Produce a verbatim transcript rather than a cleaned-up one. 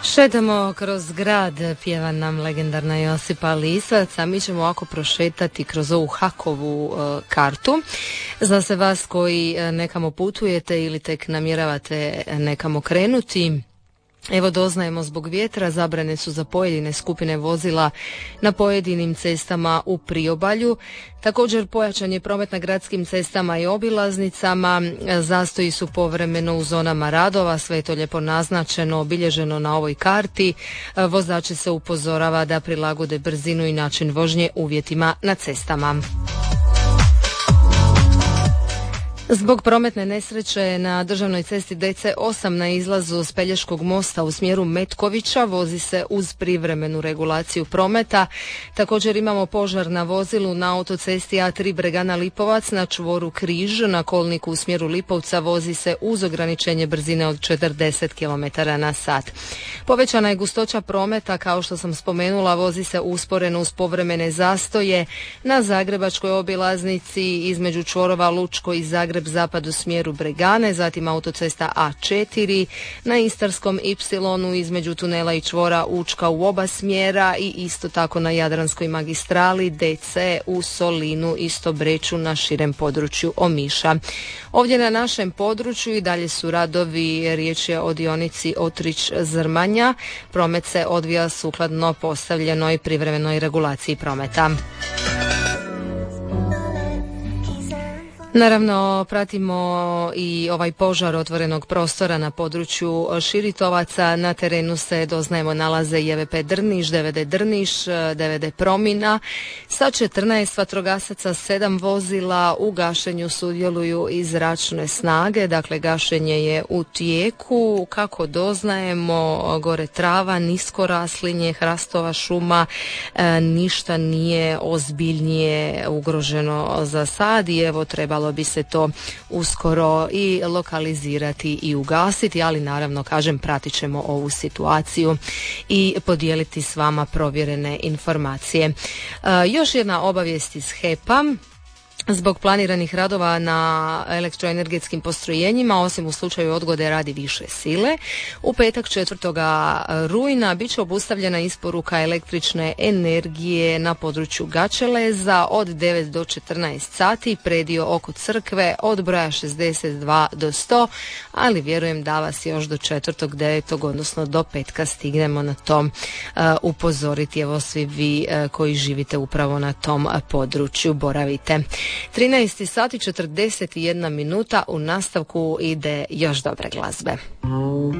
Šetamo kroz grad, pjeva nam legendarna Josipa Lisac, a mi ćemo ovako prošetati kroz ovu Hakovu uh, kartu. Za sve vas koji uh, nekamo putujete ili tek namjeravate nekamo krenuti, evo doznajemo zbog vjetra, zabrane su za pojedine skupine vozila na pojedinim cestama u priobalju. Također pojačan je promet na gradskim cestama i obilaznicama, zastoji su povremeno u zonama radova, sve je to lijepo naznačeno, obilježeno na ovoj karti. Vozači se upozorava da prilagode brzinu i način vožnje uvjetima na cestama. Zbog prometne nesreće na državnoj cesti D C osam na izlazu s Pelješkog mosta u smjeru Metkovića vozi se uz privremenu regulaciju prometa. Također imamo požar na vozilu na autocesti A tri Bregana Lipovac na čvoru Križ. Na kolniku u smjeru Lipovca vozi se uz ograničenje brzine od četrdeset kilometara na sat. Povećana je gustoća prometa, kao što sam spomenula, vozi se usporeno uz povremene zastoje na Zagrebačkoj obilaznici između čvorova Lučko i Zagreb zapad u smjeru Bregane, zatim autocesta A četiri na Istarskom Y između tunela i čvora Učka u oba smjera i isto tako na Jadranskoj magistrali D C u Solinu i Stobreču na širem području Omiša. Ovdje na našem području i dalje su radovi, riječ je o dionici Otrić-Zrmanja. Promet se odvija sukladno postavljenoj privremenoj regulaciji prometa. Naravno, pratimo i ovaj požar otvorenog prostora na području Širitovaca. Na terenu se, doznajemo, nalaze i E V P Drniš, D V D Drniš, D V D Promina. Sa četrnaest vatrogasaca, sedam vozila u gašenju sudjeluju i zračne snage. Dakle, gašenje je u tijeku. Kako doznajemo, gore trava, nisko raslinje, hrastova šuma, e, ništa nije ozbiljnije ugroženo za sad i evo trebalo bi se to uskoro i lokalizirati i ugasiti, ali naravno, kažem, pratit ćemo ovu situaciju i podijeliti s vama provjerene informacije. E, još jedna obavijest iz H E P-a. Zbog planiranih radova na elektroenergetskim postrojenjima, osim u slučaju odgode radi više sile, u petak četvrtog rujna bit će obustavljena isporuka električne energije na području Gaćeleza od devet do četrnaest sati, predio oko crkve od broja šezdeset dva do sto, ali vjerujem da vas još do četvrtog devetog odnosno do petka stignemo na tom uh, upozoriti. Evo, svi vi uh, koji živite upravo na tom uh, području, boravite. trinaest sati četrdeset jedna minuta, u nastavku ide još dobre glazbe.